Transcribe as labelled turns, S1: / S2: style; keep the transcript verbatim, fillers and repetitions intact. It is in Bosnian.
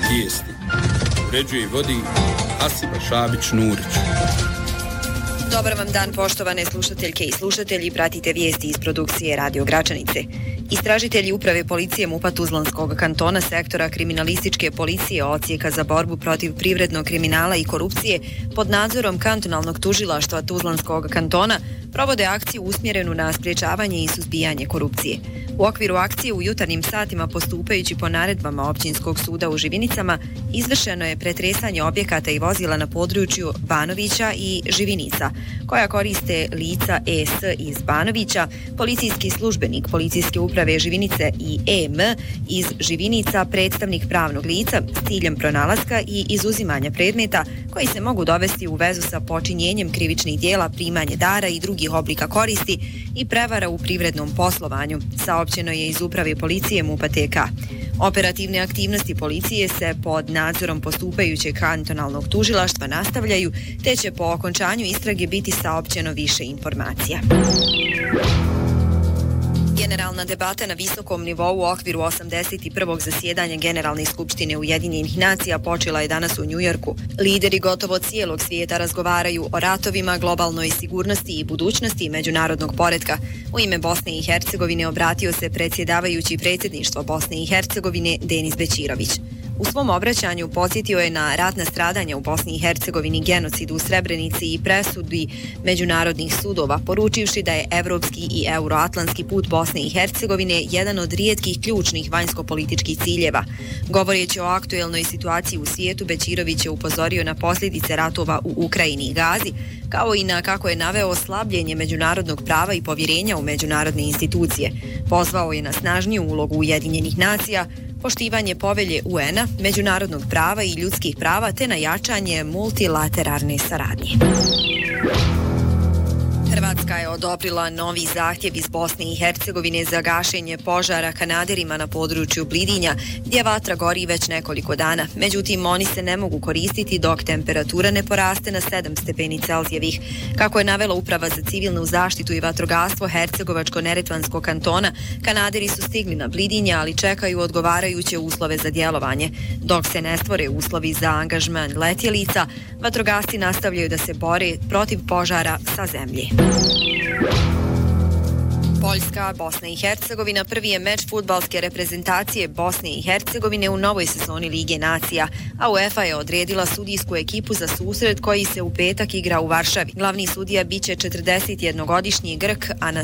S1: Vijesti. Uređuje i vodi Asiba Šabić-Nurić.
S2: Dobar vam dan, poštovane slušateljke i slušatelji, pratite vijesti iz produkcije Radio Gračanice. Istražitelji Uprave policije MUP-a Tuzlanskog kantona sektora kriminalističke policije Odsjeka za borbu protiv privrednog kriminala i korupcije pod nadzorom kantonalnog tužilaštva Tuzlanskog kantona provode akciju usmjerenu na sprječavanje i suzbijanje korupcije. U okviru akcije u jutarnjim satima, postupajući po naredbama Općinskog suda u Živinicama, izvršeno je pretresanje objekata i vozila na području Banovića i Živinica, koja koriste lica E S iz Banovića, policijski službenik Policijske uprave Živinice i E M iz Živinica, predstavnik pravnog lica s ciljem pronalaska i izuzimanja predmeta koji se mogu dovesti u vezu sa počinjenjem krivičnih dijela, primanje dara i drugih oblika koristi i prevara u privrednom poslovanju, saopćeno je iz Uprave policije MUP-a T K. Operativne aktivnosti policije se pod nadzorom postupajućeg kantonalnog tužilaštva nastavljaju, te će po okončanju istrage biti saopćeno više informacija. Generalna debata na visokom nivou u okviru osamdeset prvog zasjedanja Generalne skupštine Ujedinjenih nacija počela je danas u Njujorku. Lideri gotovo cijelog svijeta razgovaraju o ratovima, globalnoj sigurnosti i budućnosti međunarodnog poretka. U ime Bosne i Hercegovine obratio se predsjedavajući predsjedništvo Bosne i Hercegovine Denis Bećirović. U svom obraćanju podsjetio je na ratna stradanja u Bosni i Hercegovini, genocid u Srebrenici i presudi međunarodnih sudova, poručivši da je evropski i euroatlantski put Bosne i Hercegovine jedan od rijetkih ključnih vanjsko-političkih ciljeva. Govoreći o aktuelnoj situaciji u svijetu, Bećirović je upozorio na posljedice ratova u Ukrajini i Gazi, kao i na, kako je naveo, slabljenje međunarodnog prava i povjerenja u međunarodne institucije. Pozvao je na snažniju ulogu Ujedinjenih nacija, poštivanje povelje U N-a, međunarodnog prava i ljudskih prava, te na jačanje multilateralne saradnje. Hrvatska je odobrila novi zahtjev iz Bosne i Hercegovine za gašenje požara kanaderima na području Blidinja, gdje vatra gori već nekoliko dana. Međutim, oni se ne mogu koristiti dok temperatura ne poraste na sedam stepeni Celzijevih. Kako je navela Uprava za civilnu zaštitu i vatrogastvo Hercegovačko-Neretvanskog kantona, kanaderi su stigli na Blidinje, ali čekaju odgovarajuće uslove za djelovanje. Dok se ne stvore uslovi za angažman letjelica, vatrogasci nastavljaju da se bore protiv požara sa zemlje. Poljska, Bosna i Hercegovina prvi je meč fudbalske reprezentacije Bosne i Hercegovine u novoj sezoni Lige nacija, a UEFA je odredila sudijsku ekipu za susret koji se u petak igra u Varšavi. Glavni sudija biće četrdesetjednogodišnji Grk